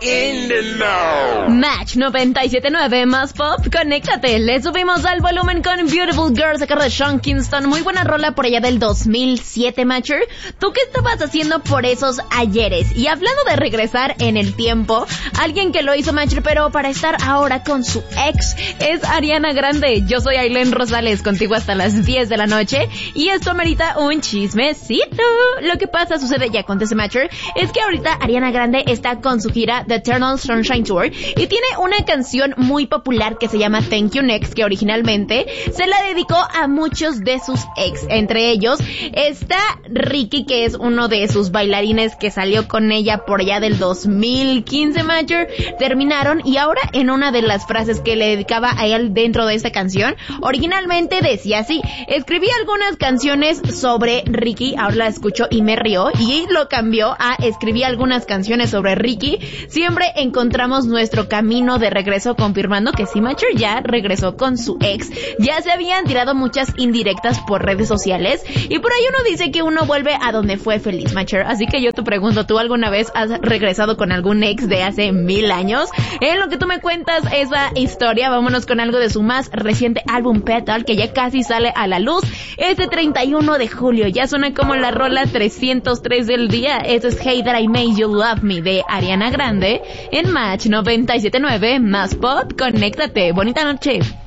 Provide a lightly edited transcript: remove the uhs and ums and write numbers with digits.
in the know. Match 97.9 más pop, conéctate. Le subimos al volumen con Beautiful Girls, acá de Sean Kingston. Muy buena rola por allá del 2007, Matcher. ¿Tú qué estabas haciendo por esos ayeres? Y hablando de regresar en el tiempo, alguien que lo hizo, Matcher, pero para estar ahora con su ex, es Ariana Grande. Yo soy Ailén Rosales, contigo hasta las 10 de la noche. Y esto amerita un chismecito. Lo que pasa, sucede ya con ese Matcher, es que ahorita Ariana Grande está con su gira The Eternal Sunshine Tour y tiene una canción muy popular que se llama Thank You Next, que originalmente se la dedicó a muchos de sus ex. Entre ellos está Ricky, que es uno de sus bailarines que salió con ella por allá del 2015, Matcher. Terminaron y ahora en una de las frases que le dedicaba a él dentro de esta canción, originalmente decía así: escribí algunas canciones sobre Ricky, ahora la escucho y me río, y lo cambió a escribí algunas canciones sobre Ricky, siempre encontramos nuestro camino de regreso, confirmando que sí, Matcher ya regresó con su ex. Ya se habían tirado muchas indirectas por redes sociales y por ahí uno dice que uno vuelve a donde fue feliz, Matcher. Así que yo te pregunto, ¿tú alguna vez has regresado con algún ex de hace 1000 años? En lo que tú me cuentas esa historia, vámonos con algo de su más reciente álbum Petal, que ya casi sale a la luz este 31 de julio. Ya suena como la rola 303 del día. Eso es Hey That I Made You Love Me de Ariana Grande en Match 97.9 más pop. Conéctate. Bonita noche.